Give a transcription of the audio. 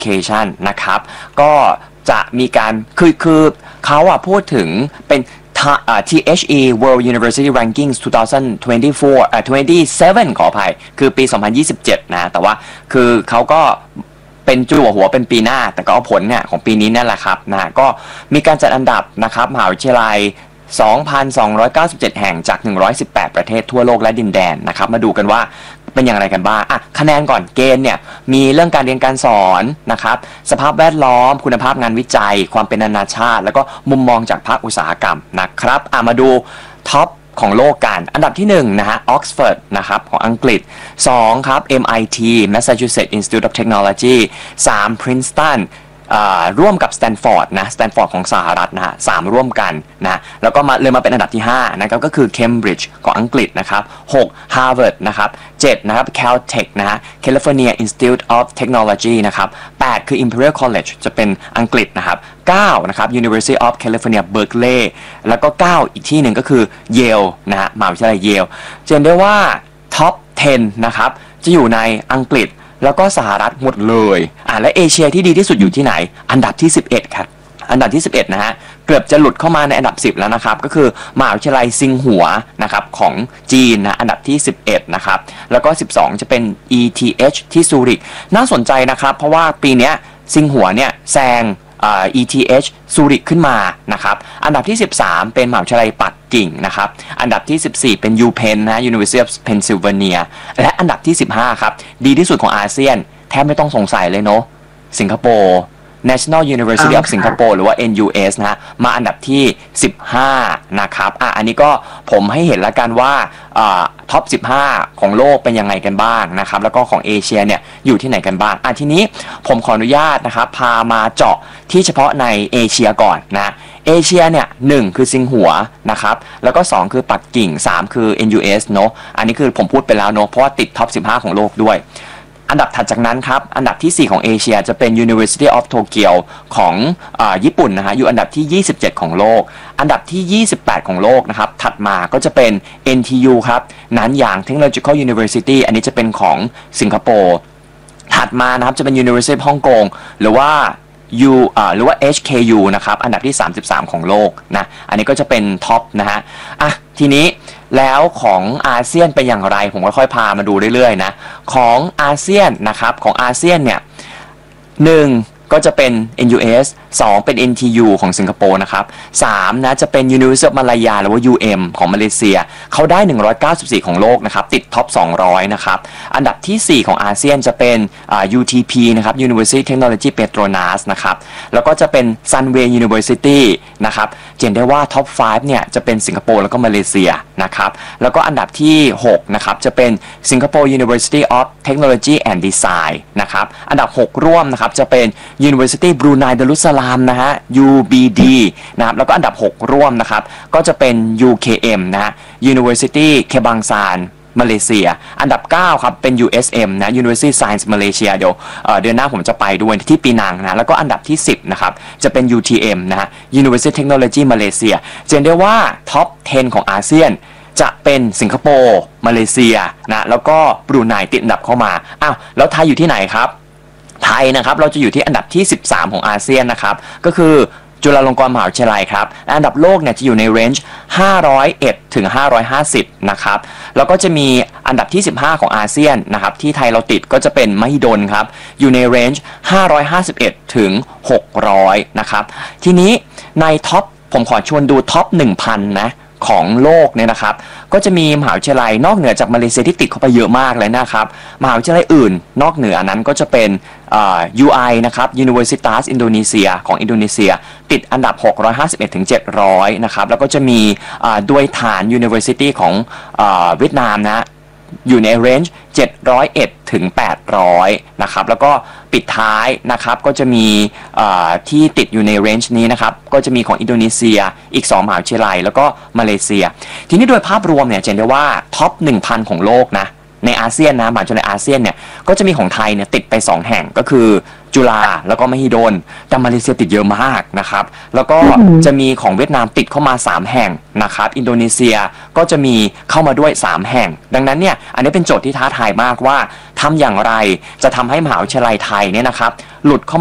Education นะครับก็จะมีการคือเขาพูดถึงเป็นTHE World University Rankings 2024 27ขออภัยคือปี 2027 นะแต่ว่าคือเขาก็เป็นจั่วหัวเป็นปีหน้าแต่ก็เอาผลเนี่ยของปีนี้นั่นแหละครับนะก็มีการจัดอันดับนะครับมหาวิทยาลัย 2,297 แห่งจาก 118 ประเทศทั่วโลกและดินแดนนะครับมาดูกันว่าเป็นอย่างไรกันบ้างคะแนนก่อนเกณฑ์เนี่ยมีเรื่องการเรียนการสอนนะครับสภาพแวดล้อมคุณภาพงานวิจัยความเป็นนานาชาติแล้วก็มุมมองจากภาคอุตสาหกรรมนะครับมาดูท็อปของโลกกันอันดับที่1นะฮะ Oxford นะครับของอังกฤษ2ครับ MIT Massachusetts Institute of Technology 3 Princetonร่วมกับ Stanford นะ Stanford ของสหรัฐนะฮะ3ร่วมกันนะแล้วก็มาเป็นอันดับที่5นะครับก็คือ Cambridge ของอังกฤษนะครับ6 Harvard นะครับ7นะครับ Caltech นะฮะ California Institute of Technology นะครับ8คือ Imperial College จะเป็นอังกฤษนะครับ9นะครับ University of California Berkeley แล้วก็9อีกที่หนึ่งก็คือ Yale นะฮะมหาวิทยาลัย Yale จะเห็นได้ว่า Top 10 นะครับจะอยู่ในอังกฤษแล้วก็สหรัฐหมดเลยและเอเชียที่ดีที่สุดอยู่ที่ไหนอันดับที่11ครับอันดับที่11นะฮะเกือบจะหลุดเข้ามาในอันดับ10แล้วนะครับก็คือมหาวิทยาลัยซิงหัวนะครับของจีนนะอันดับที่11นะครับแล้วก็12จะเป็น ETH ที่ซูริกน่าสนใจนะครับเพราะว่าปีนี้ซิงหัวเนี่ยแซงETH ซูริกขึ้นมานะครับอันดับที่13เป็นมหาวิทยาลัยปักกิ่งนะครับอันดับที่14เป็น UPenn นะ University of Pennsylvania และอันดับที่15ครับดีที่สุดของอาเซียนแทบไม่ต้องสงสัยเลยเนาะสิงคโปร์ National University of Singapore หรือว่า NUS นะมาอันดับที่15นะครับอันนี้ก็ผมให้เห็นแล้วกันว่าท็อป15ของโลกเป็นยังไงกันบ้างนะครับแล้วก็ของเอเชียเนี่ยอยู่ที่ไหนกันบ้างทีนี้ผมขออนุญาตนะครับพามาเจาะที่เฉพาะในเอเชียก่อนนะเอเชียเนี่ย1คือซิงหัวนะครับแล้วก็2คือปักกิ่ง3คือ NUS เนาะอันนี้คือผมพูดไปแล้วเนาะเพราะว่าติดท็อป15ของโลกด้วยอันดับถัดจากนั้นครับอันดับที่4ของเอเชียจะเป็น University of Tokyo ของญี่ปุ่นนะฮะอยู่อันดับที่27ของโลกอันดับที่28ของโลกนะครับถัดมาก็จะเป็น NTU ครับนันหยาง Technological University อันนี้จะเป็นของสิงคโปร์ถัดมานะครับจะเป็น University of Hong Kong หรือว่าหรือว่า HKU นะครับอันดับที่33ของโลกนะอันนี้ก็จะเป็นท็อปนะฮะทีนี้แล้วของอาเซียนเป็นอย่างไรผมก็ค่อยพามาดูเรื่อยๆนะของอาเซียนนะครับของอาเซียนเนี่ย1ก็จะเป็น NUS 2เป็น NTU ของสิงคโปร์นะครับ3นะจะเป็น University of Malaya หรือว่า UM ของมาเลเซียเขาได้194ของโลกนะครับติดท็อป200นะครับอันดับที่4ของอาเซียนจะเป็นUTP นะครับ University Technology Petronas นะครับแล้วก็จะเป็น Sunway University นะครับเห็นได้ว่าท็อป5เนี่ยจะเป็นสิงคโปร์แล้วก็มาเลเซียนะครับแล้วก็อันดับที่6นะครับจะเป็น Singapore University of Technology and Design นะครับอันดับ6ร่วมนะครับจะเป็นUniversity Brunei Darussalam นะฮะ UBD นะครับแล้วก็อันดับ6ร่วมนะครับก็จะเป็น UKM นะฮะ University Kebangsaan มาเลเซียอันดับ9ครับเป็น USM นะ University Science Malaysia เดี๋ยวเดือนหน้าผมจะไปด้วยที่ปีนังนะแล้วก็อันดับที่10นะครับจะเป็น UTM นะฮะ University Technology Malaysia เห็นได้ว่าท็อป10ของอาเซียนจะเป็นสิงคโปร์มาเลเซียนะแล้วก็บรูไนติดอันดับเข้ามาแล้วไทยอยู่ที่ไหนครับไทยนะครับเราจะอยู่ที่อันดับที่13ของอาเซียนนะครับก็คือจุฬาลงกรณ์มหาวิทยาลัยครับอันดับโลกเนี่ยจะอยู่ในเรนจ์501ถึง550นะครับแล้วก็จะมีอันดับที่15ของอาเซียนนะครับที่ไทยเราติดก็จะเป็นมหิดลครับอยู่ในเรนจ์551ถึง600นะครับทีนี้ในท็อปผมขอชวนดูท็อป 1,000 นะของโลกเนี่ยนะครับก็จะมีมหาวิทยาลัยนอกเหนือจากมาเลเซียที่ติดเข้าไปเยอะมากเลยนะครับมหาวิทยาลัยอื่นนอกเหนือนั้นก็จะเป็นUI นะครับ Universitas Indonesia ของอินโดนีเซียติดอันดับ651ถึง700นะครับแล้วก็จะมีด้วยฐาน University ของเวียดนามนะอยู่ในเรนจ์701ถึง800นะครับแล้วก็ปิดท้ายนะครับก็จะมีที่ติดอยู่ในเรนจ์นี้นะครับก็จะมีของอินโดนีเซียอีก2มหาวิทยาลัยแล้วก็มาเลเซียทีนี้โดยภาพรวมเนี่ยเห็นได้ว่าท็อป 1,000 ของโลกนะในอาเซียนนะมหาวิทยาลัยอาเซียนเนี่ยก็จะมีของไทยเนี่ยติดไป2แห่งก็คือจุฬาแล้วก็มหิดลแต่มาเลเซียติดเยอะมากนะครับแล้วก็จะมีของเวียดนามติดเข้ามา3แห่งนะครับอินโดนีเซียก็จะมีเข้ามาด้วย3แห่งดังนั้นเนี่ยอันนี้เป็นโจทย์ที่ท้าทายมากว่าทำอย่างไรจะทำให้มหาวิทยาลัยไทยเนี่ยนะครับหลุดเข้า